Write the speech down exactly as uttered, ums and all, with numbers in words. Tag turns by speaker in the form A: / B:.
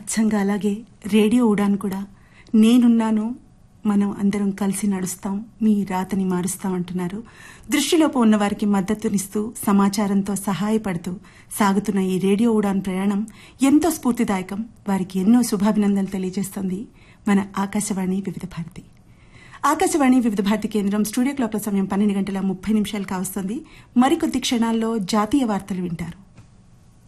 A: అచ్చంగా అలాగే రేడియో ఉడాన్ కూడా నేనున్నాను, మనం అందరం కలిసి నడుస్తాం, మీ రాతని మారుస్తాం అంటున్నారు. దృష్టిలోపు ఉన్న వారికి మద్దతునిస్తూ సమాచారంతో సహాయపడుతూ సాగుతున్న ఈ రేడియో ఉడాన్ ప్రయాణం ఎంతో స్ఫూర్తిదాయకం. వారికి ఎన్నో శుభాభినందనలు తెలియజేస్తోంది మన ఆకాశవాణి వివిధ భారతి. ఆకాశవాణి వివిధ భారతి కేంద్రం స్టూడియో క్లాక్ల సమయం పన్నెండు గంటల ముప్పై నిమిషాలు కావస్తోంది. మరికొద్ది క్షణాల్లో జాతీయ వార్తలు వింటారు.